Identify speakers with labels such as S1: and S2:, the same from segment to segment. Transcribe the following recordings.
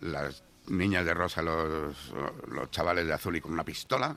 S1: las niñas de rosa, los chavales de azul y con una pistola,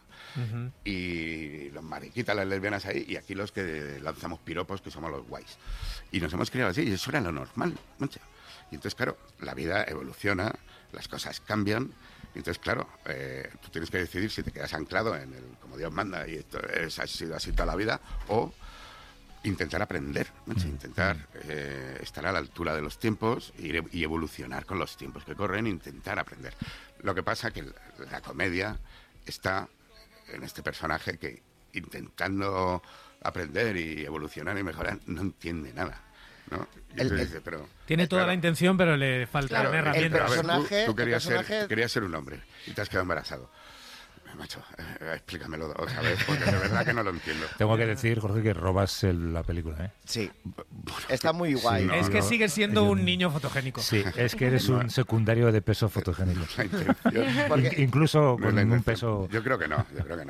S1: y los mariquitas, las lesbianas ahí, y aquí los que lanzamos piropos, que somos los guays. Y nos hemos criado así, y eso era lo normal, mancha. Y entonces, claro, la vida evoluciona, las cosas cambian, y entonces, claro, tú tienes que decidir si te quedas anclado en el como Dios manda, y esto ha sido así toda la vida, o intentar aprender, intentar estar a la altura de los tiempos y evolucionar con los tiempos que corren, intentar aprender. Lo que pasa que la comedia está en este personaje que, intentando aprender y evolucionar y mejorar, no entiende nada, ¿no?
S2: Tiene toda la intención, pero le falta una herramienta.
S1: El personaje, tú querías ser un hombre y te has quedado embarazado. Macho, explícamelo otra vez, porque de verdad que no lo entiendo.
S3: Tengo que decir, Jorge, que robas la película, ¿eh?
S4: Sí, está muy guay.
S2: Sí, es que sigue siendo un niño fotogénico.
S3: Sí, es que eres un secundario de peso fotogénico.
S1: Porque
S3: incluso con un peso...
S1: Yo creo que no. Yo creo que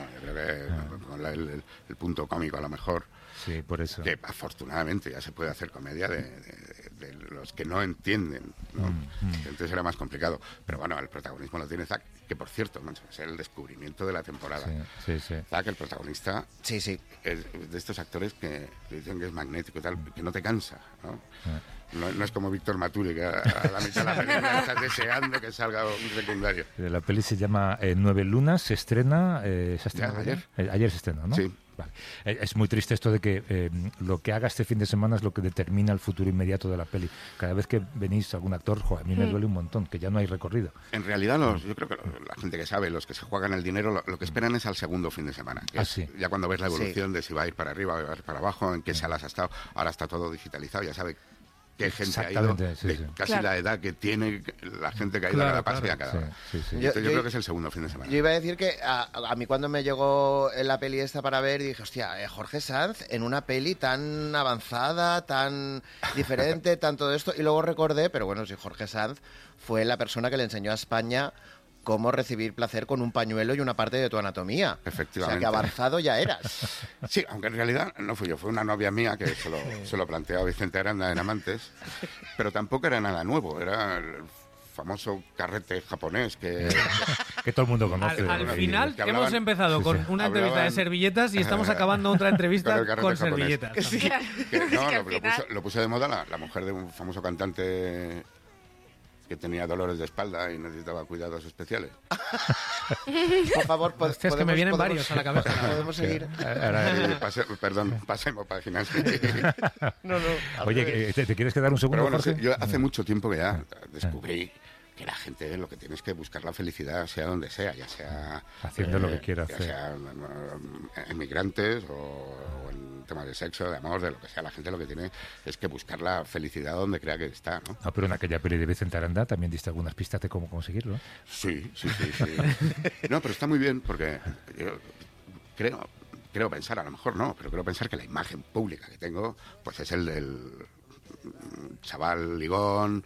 S1: con el punto cómico, a lo mejor.
S3: Sí, por eso.
S1: Que afortunadamente ya se puede hacer comedia de los que no entienden, ¿no? Entonces era más complicado. Pero bueno, el protagonismo lo tiene Zac, que por cierto, es el descubrimiento de la temporada.
S3: Sí.
S1: Zac, el protagonista, es de estos actores que dicen que es magnético y tal, que no te cansa, ¿no? No es como Víctor Maturi, que a la mitad de la película estás deseando que salga un secundario.
S3: La peli se llama 9 lunas, se estrena...
S1: ayer.
S3: Ayer se estrena, ¿no?
S1: Sí.
S3: Vale. Es muy triste esto de que lo que haga este fin de semana es lo que determina el futuro inmediato de la peli. Cada vez que venís algún actor, a mí me duele un montón, que ya no hay recorrido.
S1: En realidad, yo creo que la gente que sabe, los que se juegan el dinero, lo que esperan es al segundo fin de semana. Que es ya cuando ves la evolución de si va a ir para arriba, va a ir para abajo, en qué salas ha estado. Ahora está todo digitalizado, ya sabe qué gente ha ido, casi la edad que tiene la gente que ha ido a cada paso y a cada hora. Yo creo que es el segundo fin de semana.
S4: Yo iba a decir que a mí cuando me llegó la peli esta para ver, dije, hostia, Jorge Sanz en una peli tan avanzada, tan diferente, tan todo esto, y luego recordé, pero bueno, si Jorge Sanz fue la persona que le enseñó a España cómo recibir placer con un pañuelo y una parte de tu anatomía.
S1: Efectivamente.
S4: O sea, que avanzado ya eras.
S1: Sí, aunque en realidad no fui yo, fue una novia mía que se lo planteó Vicente Aranda en Amantes, pero tampoco era nada nuevo, era el famoso carrete japonés que
S3: todo el mundo conoce.
S2: Al final hemos empezado con una entrevista de servilletas y estamos acabando otra entrevista con servilletas.
S1: Lo puso de moda la mujer de un famoso cantante que tenía dolores de espalda y necesitaba cuidados especiales.
S4: Por favor,
S2: es que me vienen varios a la cabeza.
S4: ¿Podemos seguir?
S1: Pasemos páginas.
S4: No.
S3: Oye, ¿te quieres quedar un segundo,
S1: Pero bueno,
S3: Jorge?
S1: yo hace mucho tiempo que ya descubrí que la gente lo que tiene es que buscar la felicidad sea donde sea, ya sea
S3: haciendo lo que quiera hacer,
S1: sea emigrantes o en temas de sexo, de amor, de lo que sea. La gente lo que tiene es que buscar la felicidad donde crea que está, ¿no?
S3: No, pero en aquella peli de Vicente Aranda también diste algunas pistas de cómo conseguirlo.
S1: Sí. No, pero está muy bien porque yo creo pensar, a lo mejor no, pero creo pensar que la imagen pública que tengo pues es el del chaval ligón,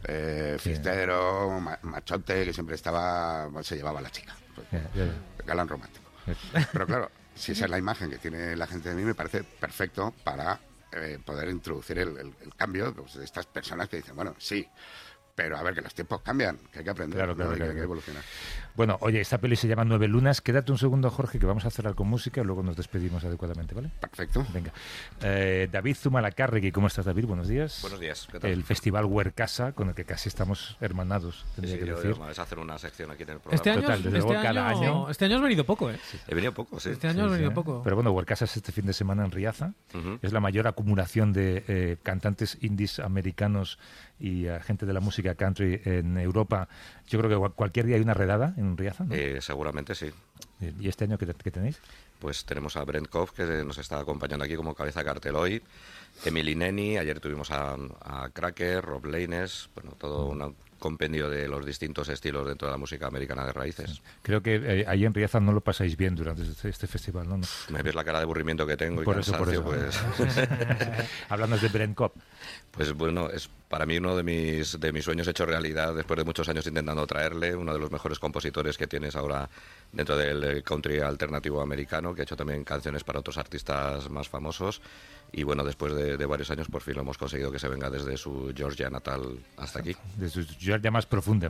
S1: fiestero, machote, que siempre se llevaba a la chica. Galán romántico. Pero claro, si esa es la imagen que tiene la gente de mí, me parece perfecto para poder introducir el cambio pues, de estas personas que dicen, bueno, sí, pero a ver, que los tiempos cambian, que hay que aprender,
S3: claro,
S1: que hay que evolucionar.
S3: Bueno, oye, esta peli se llama 9 lunas. Quédate un segundo, Jorge, que vamos a cerrar con música y luego nos despedimos adecuadamente, ¿vale?
S1: Perfecto.
S3: Venga. David Zumalacárregui, ¿cómo estás, David? Buenos días.
S5: Buenos días, ¿qué tal?
S3: El Festival Huercasa, con el que casi estamos hermanados, tendría que decir.
S5: Es hacer una sección aquí en el programa.
S2: Este año has venido poco, ¿eh?
S5: Sí. He venido poco, sí.
S2: Este año has venido poco.
S3: Pero bueno, Huercasa es este fin de semana en Riaza. Es la mayor acumulación de cantantes indies americanos y gente de la música country en Europa. Yo creo que cualquier día hay una redada en Riaza, ¿no?
S5: Seguramente sí.
S3: ¿Y este año qué tenéis?
S5: Pues tenemos a Brent Koff, que nos está acompañando aquí como cabeza de cartel hoy, Emily Neni, ayer tuvimos a Cracker, Rob Laines, bueno, todo un compendio de los distintos estilos dentro de la música americana de raíces.
S3: Sí. Creo que ahí en Riaza no lo pasáis bien durante este festival, ¿no?
S5: Me ves la cara de aburrimiento que tengo y
S3: por
S5: cansancio,
S3: eso.
S5: Pues...
S3: Hablando de Brent Kopp.
S5: Pues bueno, es para mí uno de mis sueños hecho realidad después de muchos años intentando traerle, uno de los mejores compositores que tienes ahora dentro del country alternativo americano, que ha hecho también canciones para otros artistas más famosos, y bueno, después de varios años por fin lo hemos conseguido que se venga desde su Georgia natal hasta aquí.
S3: Desde su Georgia más profunda.